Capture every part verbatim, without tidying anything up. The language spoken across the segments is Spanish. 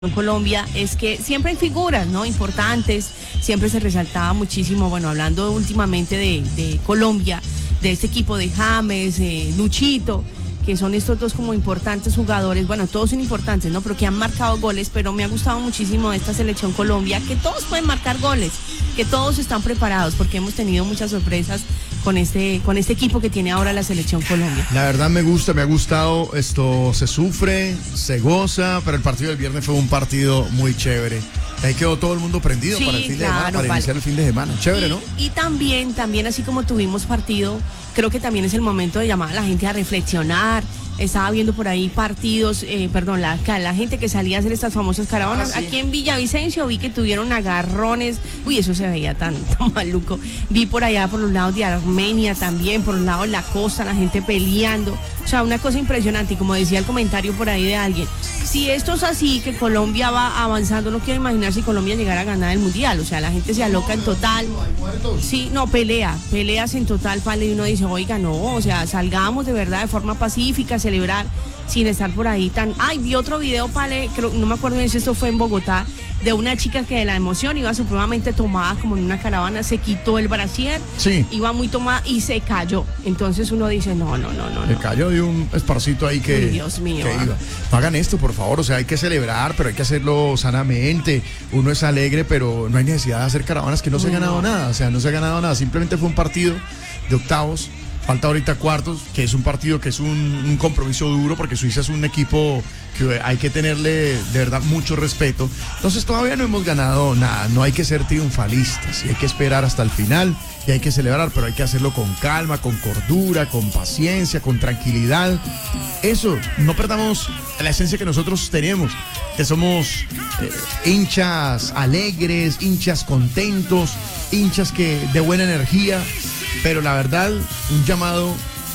En Colombia es que siempre hay figuras, ¿no? Importantes, siempre se resaltaba muchísimo, bueno, hablando últimamente de, de Colombia, de este equipo de James, eh, Luchito, que son estos dos como importantes jugadores, bueno, todos son importantes, ¿no? Pero que han marcado goles, pero me ha gustado muchísimo esta selección Colombia, que todos pueden marcar goles, que todos están preparados, porque hemos tenido muchas sorpresas con este, con este equipo que tiene ahora la selección Colombia. La verdad me gusta, me ha gustado, esto se sufre, se goza, pero el partido del viernes fue un partido muy chévere. Ahí quedó todo el mundo prendido Sí, para el fin claro, de semana, para vale. iniciar el fin de semana. Chévere, y, ¿no? Y también, también así como tuvimos partido, creo que también es el momento de llamar a la gente a reflexionar. Estaba viendo por ahí partidos, eh, perdón, la, la gente que salía a hacer estas famosas caravanas. Ah, sí. Aquí en Villavicencio vi que tuvieron agarrones. Uy, eso se veía tan, tan maluco. Vi por allá, por los lados de Armenia también, por los lados de la costa, la gente peleando. O sea, una cosa impresionante. Y como decía el comentario por ahí de alguien, si esto es así, que Colombia va avanzando, no quiero imaginar si Colombia llegara a ganar el Mundial. O sea, la gente se aloca en total. Sí, no, pelea, peleas en total, Pale, y uno dice, oiga, no, o sea, salgamos de verdad de forma pacífica, celebrar sin estar por ahí tan... Ay, vi otro video, Pale, creo, no me acuerdo bien si esto fue en Bogotá, de una chica que de la emoción iba supremamente tomada, como en una caravana, se quitó el brasier, Sí. iba muy tomada y se cayó. Entonces uno dice, no, no, no, no. Se no. cayó de un esparcito ahí que, Uy, Dios mío, que ah. iba. No hagan esto, por favor, o sea, hay que celebrar, pero hay que hacerlo sanamente. Uno es alegre, pero no hay necesidad de hacer caravanas que no se ha Uy, ganado no. nada, o sea, no se ha ganado nada. Simplemente fue un partido de octavos. Falta ahorita cuartos, que es un partido que es un, un compromiso duro, porque Suiza es un equipo que hay que tenerle de verdad mucho respeto. Entonces todavía no hemos ganado nada, no hay que ser triunfalistas y hay que esperar hasta el final y hay que celebrar, pero hay que hacerlo con calma, con cordura, con paciencia, con tranquilidad. Eso, no perdamos la esencia que nosotros tenemos, que somos eh, hinchas alegres, hinchas contentos, hinchas que de buena energía. Pero la verdad, un llamado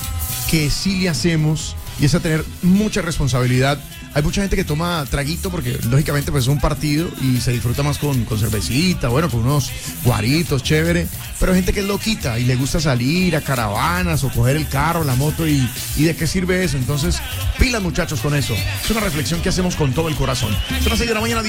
que sí le hacemos y es a tener mucha responsabilidad. Hay mucha gente que toma traguito porque lógicamente pues es un partido y se disfruta más con, con cervecita, bueno, con unos guaritos, chévere. Pero hay gente que es loquita y le gusta salir a caravanas o coger el carro, la moto y, y ¿de qué sirve eso? Entonces, pilas muchachos con eso. Es una reflexión que hacemos con todo el corazón. Son las seis de la mañana.